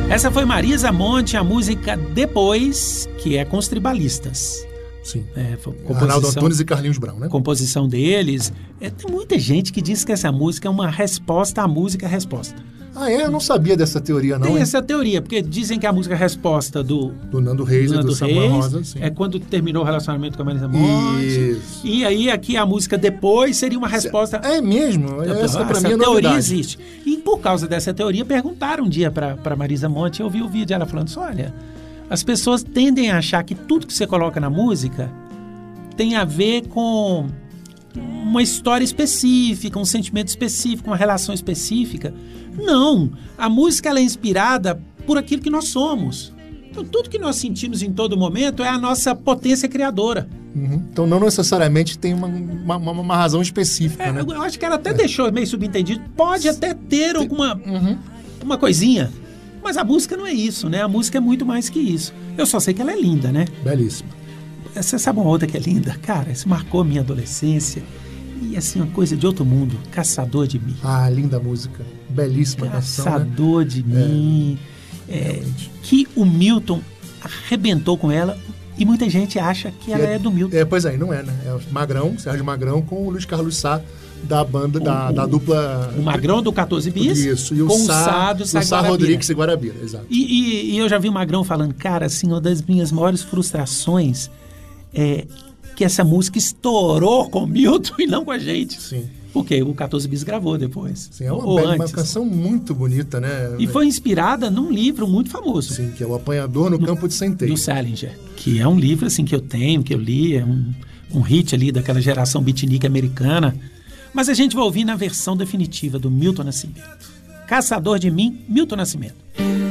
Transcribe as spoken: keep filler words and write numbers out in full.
Essa foi Marisa Monte, a música Depois, que é com os tribalistas. Sim. É, Arnaldo Antunes e Carlinhos Brown, né? Composição deles. É, tem muita gente que diz que essa música é uma resposta à música Resposta. Ah, é? Eu não sabia dessa teoria, não. Tem hein? essa teoria, porque dizem que a música Resposta do, do Nando Reis do e Nando do Samuel Reis Rosa, sim. é quando terminou o relacionamento com a Marisa Monte. Isso. E aí aqui a música Depois seria uma resposta... É mesmo? Essa, pra essa mim é teoria novidade. existe. E por causa dessa teoria, perguntaram um dia para Marisa Monte, eu vi o vídeo dela falando assim, olha, as pessoas tendem a achar que tudo que você coloca na música tem a ver com uma história específica, um sentimento específico, uma relação específica. Não, a música ela é inspirada por aquilo que nós somos. Então, tudo que nós sentimos em todo momento é a nossa potência criadora. Uhum. Então, não necessariamente tem uma, uma, uma razão específica, É, né? eu acho que ela até É. deixou meio subentendido. Pode até ter alguma Uhum. uma coisinha, mas a música não é isso, né? A música é muito mais que isso. Eu só sei que ela é linda, né? Belíssima. Você sabe uma outra que é linda? Cara, isso marcou a minha adolescência. E assim, uma coisa de outro mundo. Caçador de Mim. Ah, linda música. Belíssima canção, né? Caçador de Mim. É, que o Milton arrebentou com ela. E muita gente acha que ela é, é do Milton. É, pois é, não é, né? É o Magrão, Sérgio Magrão, com o Luiz Carlos Sá, da banda, o, da, o, da dupla... O Magrão do quatorze bis. Isso, e o com Sá, o Sá do Sá, o Sá Rodrigues e Guarabira, exato. E, e, e eu já vi o Magrão falando, cara, assim, uma das minhas maiores frustrações é que essa música estourou com o Milton e não com a gente. Sim. Porque o quatorze bis gravou depois. Sim, é uma, ou bela, antes. uma canção muito bonita, né? E foi inspirada num livro muito famoso. Sim, que é O Apanhador no, no Campo de Centeio. Do Salinger, que é um livro assim que eu tenho, que eu li, é um, um hit ali daquela geração beatnik americana. Mas a gente vai ouvir na versão definitiva do Milton Nascimento. Caçador de Mim, Milton Nascimento.